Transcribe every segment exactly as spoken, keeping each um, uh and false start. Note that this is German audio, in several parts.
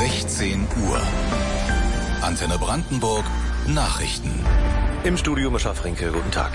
sechzehn Uhr. Antenne Brandenburg Nachrichten. Im Studio Mischa Frinke, guten Tag.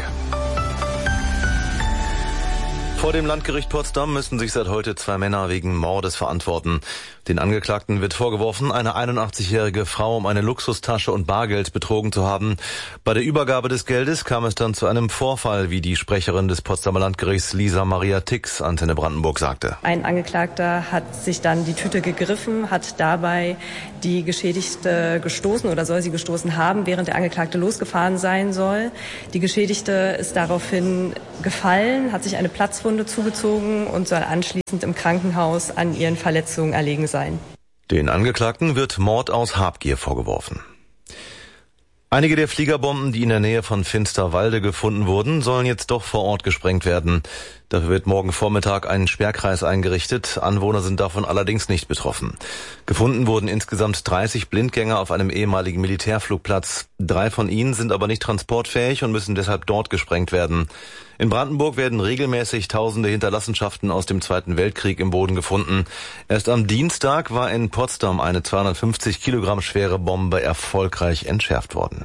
Vor dem Landgericht Potsdam müssen sich seit heute zwei Männer wegen Mordes verantworten. Den Angeklagten wird vorgeworfen, eine einundachtzigjährige Frau um eine Luxustasche und Bargeld betrogen zu haben. Bei der Übergabe des Geldes kam es dann zu einem Vorfall, wie die Sprecherin des Potsdamer Landgerichts Lisa Maria Tix Antenne Brandenburg sagte. Ein Angeklagter hat sich dann die Tüte gegriffen, hat dabei die Geschädigte gestoßen oder soll sie gestoßen haben, während der Angeklagte losgefahren sein soll. Die Geschädigte ist daraufhin gefallen, hat sich eine Platzwunde zugezogen und soll anschließend im Krankenhaus an ihren Verletzungen erlegen sein. Den Angeklagten wird Mord aus Habgier vorgeworfen. Einige der Fliegerbomben, die in der Nähe von Finsterwalde gefunden wurden, sollen jetzt doch vor Ort gesprengt werden. Dafür wird morgen Vormittag ein Sperrkreis eingerichtet. Anwohner sind davon allerdings nicht betroffen. Gefunden wurden insgesamt dreißig Blindgänger auf einem ehemaligen Militärflugplatz. Drei von ihnen sind aber nicht transportfähig und müssen deshalb dort gesprengt werden. In Brandenburg werden regelmäßig tausende Hinterlassenschaften aus dem Zweiten Weltkrieg im Boden gefunden. Erst am Dienstag war in Potsdam eine zweihundertfünfzig Kilogramm schwere Bombe erfolgreich entschärft worden.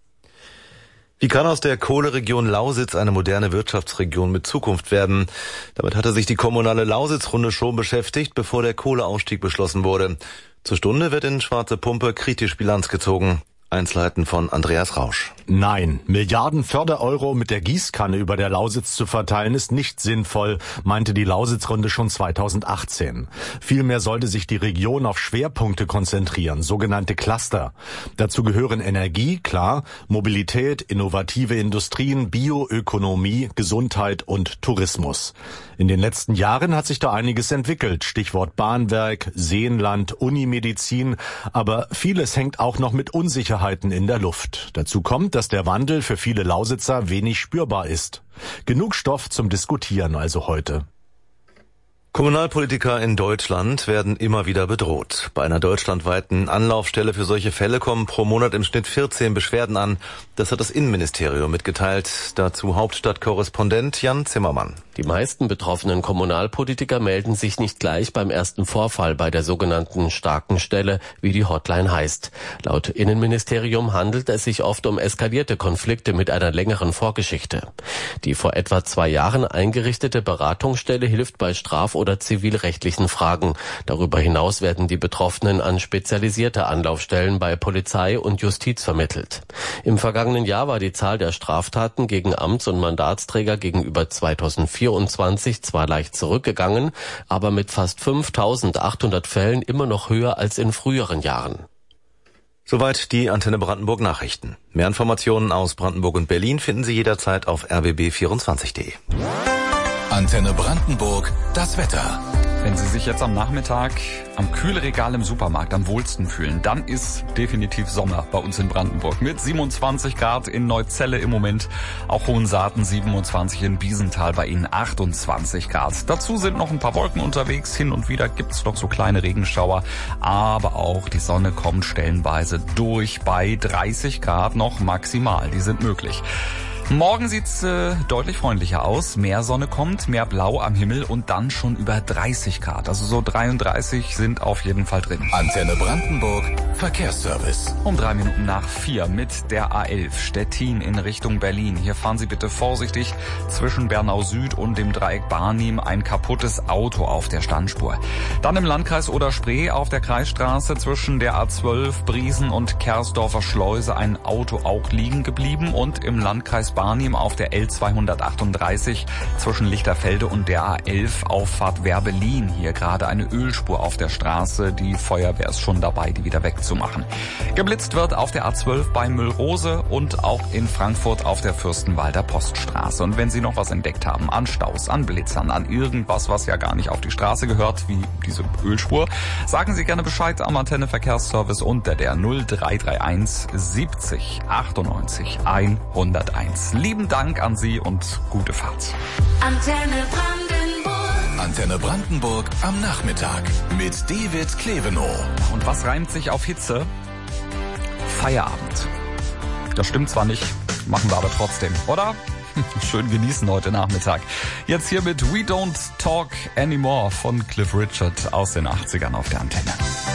Wie kann aus der Kohleregion Lausitz eine moderne Wirtschaftsregion mit Zukunft werden? Damit hatte sich die kommunale Lausitzrunde schon beschäftigt, bevor der Kohleausstieg beschlossen wurde. Zur Stunde wird in Schwarze Pumpe kritisch Bilanz gezogen. Einzelheiten von Andreas Rausch. Nein, Milliarden Fördereuro mit der Gießkanne über der Lausitz zu verteilen ist nicht sinnvoll, meinte die Lausitzrunde schon zweitausendachtzehn. Vielmehr sollte sich die Region auf Schwerpunkte konzentrieren, sogenannte Cluster. Dazu gehören Energie, klar, Mobilität, innovative Industrien, Bioökonomie, Gesundheit und Tourismus. In den letzten Jahren hat sich da einiges entwickelt, Stichwort Bahnwerk, Seenland, Unimedizin, aber vieles hängt auch noch mit Unsicherheiten in der Luft. Dazu kommt, dass der Wandel für viele Lausitzer wenig spürbar ist. Genug Stoff zum Diskutieren also heute. Kommunalpolitiker in Deutschland werden immer wieder bedroht. Bei einer deutschlandweiten Anlaufstelle für solche Fälle kommen pro Monat im Schnitt vierzehn Beschwerden an. Das hat das Innenministerium mitgeteilt. Dazu Hauptstadtkorrespondent Jan Zimmermann. Die meisten betroffenen Kommunalpolitiker melden sich nicht gleich beim ersten Vorfall bei der sogenannten starken Stelle, wie die Hotline heißt. Laut Innenministerium handelt es sich oft um eskalierte Konflikte mit einer längeren Vorgeschichte. Die vor etwa zwei Jahren eingerichtete Beratungsstelle hilft bei Straf- oder zivilrechtlichen Fragen. Darüber hinaus werden die Betroffenen an spezialisierte Anlaufstellen bei Polizei und Justiz vermittelt. Im vergangenen Jahr war die Zahl der Straftaten gegen Amts- und Mandatsträger gegenüber zweitausendvierundzwanzig zwar leicht zurückgegangen, aber mit fast fünftausendachthundert Fällen immer noch höher als in früheren Jahren. Soweit die Antenne Brandenburg Nachrichten. Mehr Informationen aus Brandenburg und Berlin finden Sie jederzeit auf r b b vierundzwanzig punkt d e. Antenne Brandenburg, das Wetter. Wenn Sie sich jetzt am Nachmittag am Kühlregal im Supermarkt am wohlsten fühlen, dann ist definitiv Sommer bei uns in Brandenburg. Mit siebenundzwanzig Grad in Neuzelle im Moment, auch Hohensaaten siebenundzwanzig, in Biesenthal bei Ihnen achtundzwanzig Grad. Dazu sind noch ein paar Wolken unterwegs, hin und wieder gibt's noch so kleine Regenschauer, aber auch die Sonne kommt stellenweise durch bei dreißig Grad noch maximal, die sind möglich. Morgen sieht's äh, deutlich freundlicher aus. Mehr Sonne kommt, mehr Blau am Himmel und dann schon über dreißig Grad. Also so dreiunddreißig sind auf jeden Fall drin. Antenne Brandenburg, Verkehrsservice. Um drei Minuten nach vier mit der A elf Stettin in Richtung Berlin. Hier fahren Sie bitte vorsichtig zwischen Bernau Süd und dem Dreieck Barnim. Ein kaputtes Auto auf der Standspur. Dann im Landkreis Oder-Spree auf der Kreisstraße zwischen der A zwölf Briesen und Kersdorfer Schleuse ein Auto auch liegen geblieben und im Landkreis Barnim auf der L zweihundertachtunddreißig zwischen Lichterfelde und der A elf Auffahrt Werbelin. Hier gerade eine Ölspur auf der Straße. Die Feuerwehr ist schon dabei, die wieder wegzumachen. Geblitzt wird auf der A zwölf bei Müllrose und auch in Frankfurt auf der Fürstenwalder Poststraße. Und wenn Sie noch was entdeckt haben an Staus, an Blitzern, an irgendwas, was ja gar nicht auf die Straße gehört, wie diese Ölspur, sagen Sie gerne Bescheid am Antenne Verkehrsservice unter der null drei drei eins siebzig achtundneunzig hunderteins. Lieben Dank an Sie und gute Fahrt. Antenne Brandenburg. Antenne Brandenburg am Nachmittag mit David Klevenow. Und was reimt sich auf Hitze? Feierabend. Das stimmt zwar nicht, machen wir aber trotzdem, oder? Schön genießen heute Nachmittag. Jetzt hier mit We Don't Talk Anymore von Cliff Richard aus den achtzigern auf der Antenne.